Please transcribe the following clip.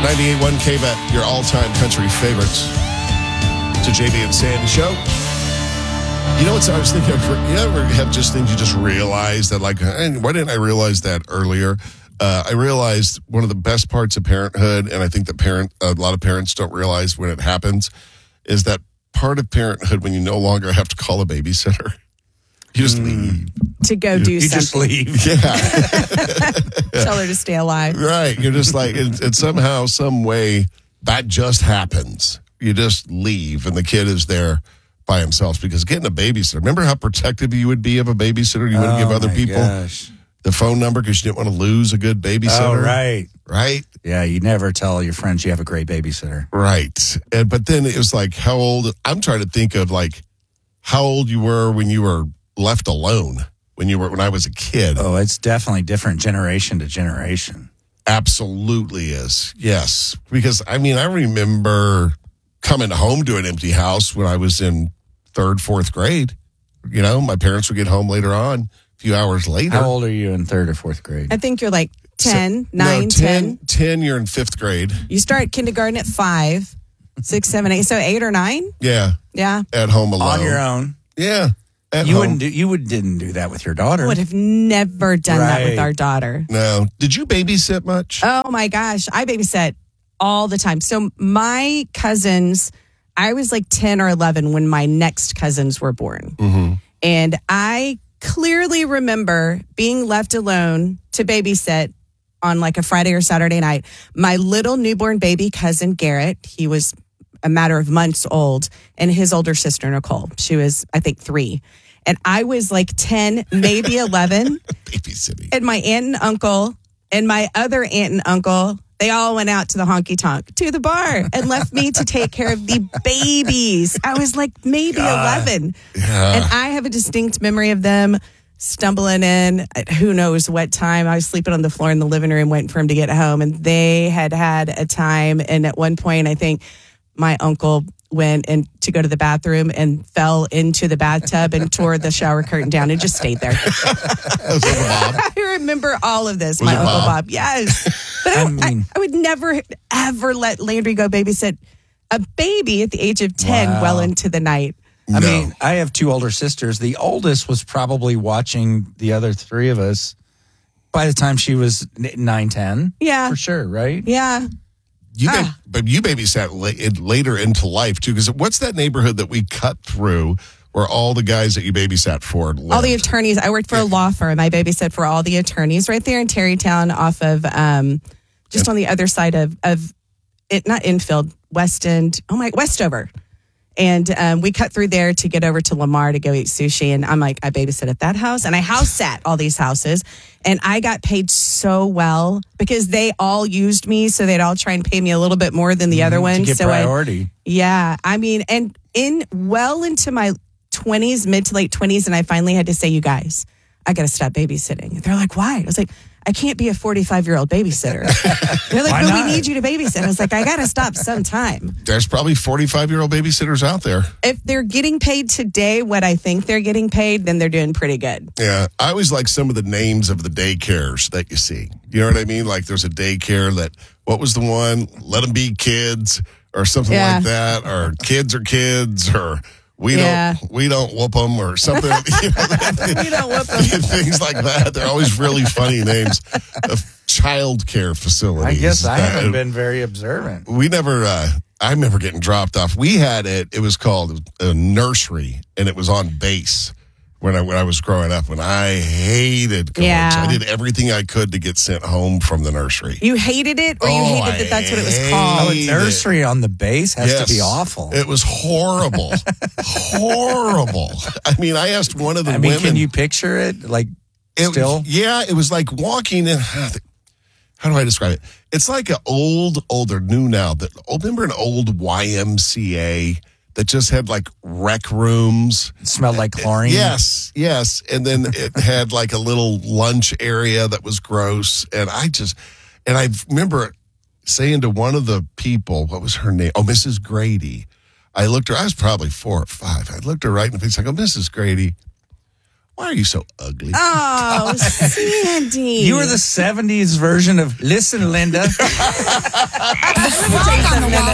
98.1 KBET, your all-time country favorites. To JB and Sandy show. You know what I was thinking of? You ever have just things you just realize that, like, why didn't I realize that earlier? I realized one of the best parts of parenthood, and I think that a lot of parents don't realize when it happens, is that part of parenthood when you no longer have to call a babysitter. You just leave. To go do something. You just leave. Yeah. Tell her to stay alive. Right. You're just like, and somehow, some way, that just happens. You just leave, and the kid is there by himself. Because getting a babysitter, remember how protective you would be of a babysitter? You wouldn't give other people the phone number because you didn't want to lose a good babysitter. Oh, right. Right? Yeah, you never tell your friends you have a great babysitter. Right. But then it was like, how old? I'm trying to think of, like, how old you were when you were left alone when I was a kid. Oh, it's definitely different generation to generation. Absolutely is. Yes. Because I remember coming home to an empty house when I was in 3rd, 4th grade. You know, my parents would get home later on, a few hours later. How old are you in 3rd or 4th grade? I think you're like 10, 9, 10. 10, you're in 5th grade. You start kindergarten at 5, 6, 7, 8. So 8 or 9? Yeah. Yeah. At home alone. On your own. Yeah. Didn't do that with your daughter. Would have never done that with our daughter. No. Did you babysit much? Oh my gosh. I babysat all the time. So my cousins, I was like 10 or 11 when my next cousins were born. Mm-hmm. And I clearly remember being left alone to babysit on like a Friday or Saturday night. My little newborn baby cousin, Garrett, he was a matter of months old, and his older sister, Nicole. She was, I think, 3. And I was like 10, maybe 11. Babysitting. And my aunt and uncle and my other aunt and uncle, they all went out to the honky tonk, to the bar, and left me to take care of the babies. I was like maybe 11. Yeah. And I have a distinct memory of them stumbling in at who knows what time. I was sleeping on the floor in the living room waiting for him to get home. And they had a time. And at one point, I think my uncle went in to go to the bathroom and fell into the bathtub and tore the shower curtain down and just stayed there. Was it Bob? I remember all of this. Was My it Uncle Bob? Bob. Yes. But I would never, ever let Landry go babysit a baby at the age of 10 well into the night. I mean, I have 2 older sisters. The oldest was probably watching the other 3 of us by the time she was 9, 10. Yeah. For sure, right? Yeah. But you babysat later into life, too, because what's that neighborhood that we cut through where all the guys that you babysat for lived? All the attorneys. I worked for a law firm. I babysat for all the attorneys right there in Terrytown off of, just on the other side of it, not Enfield, West End. Westover. And we cut through there to get over to Lamar to go eat sushi. And I'm like, I babysit at that house. And I house sat all these houses. And I got paid so well because they all used me. So they'd all try and pay me a little bit more than the other ones. To get so priority. I mean, and well into my 20s, mid to late 20s. And I finally had to say, you guys, I got to stop babysitting. They're like, why? I was like, I can't be a 45-year-old babysitter. They're like, but we need you to babysit. I was like, I got to stop sometime. There's probably 45-year-old babysitters out there. If they're getting paid today what I think they're getting paid, then they're doing pretty good. Yeah. I always like some of the names of the daycares that you see. You know what I mean? Like there's a daycare that, what was the one? Let them be kids or something like that. Or kids are kids or... We don't whoop them or something. You know, we don't whoop them. Things like that. They're always really funny names of child care facilities. I guess I haven't been very observant. We never, I remember getting dropped off. We had it was called a nursery, and it was on base when I was growing up, and I hated college. Yeah. I did everything I could to get sent home from the nursery. You hated it, or you hated that that's what it was called? A nursery on the base has to be awful. It was horrible. Horrible. I mean, I asked one of the women. Can you picture it? Like, still? Yeah, it was like walking in. How do I describe it? It's like an older, new now. Remember an old YMCA that just had like rec rooms? It smelled like chlorine? Yes. And then it had like a little lunch area that was gross. And I remember saying to one of the people, what was her name? Oh, Mrs. Grady. I was probably 4 or 5. I looked her right in the face. I go, Mrs. Grady, Why are you so ugly? Oh, Sandy. You were the 70s version of Listen, Linda. The frog on the wall